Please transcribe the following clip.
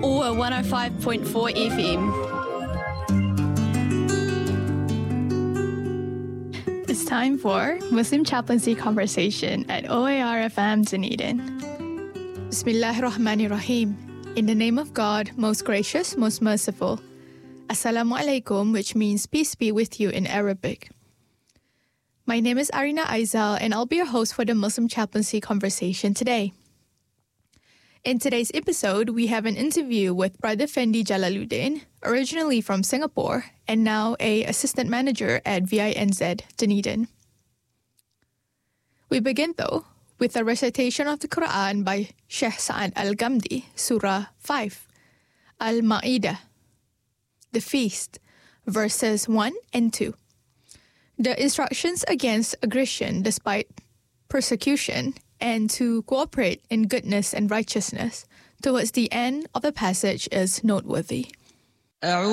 or 105.4 FM. It's time for Muslim Chaplaincy Conversation at OAR FM Dunedin. Bismillahirrahmanirrahim. In the name of God, most gracious, most merciful. Assalamu alaikum, which means peace be with you in Arabic. My name is Arina Aizal, and I'll be your host for the Muslim Chaplaincy Conversation today. In today's episode, we have an interview with Brother Fendi Jalaluddin, originally from Singapore and now an assistant manager at VINZ Dunedin. We begin, though, with a recitation of the Quran by Sheikh Sa'ad Al-Ghamdi, Surah 5, Al-Ma'idah, the Feast, verses 1 and 2. The instructions against aggression despite persecution and to cooperate in goodness and righteousness towards the end of the passage is noteworthy.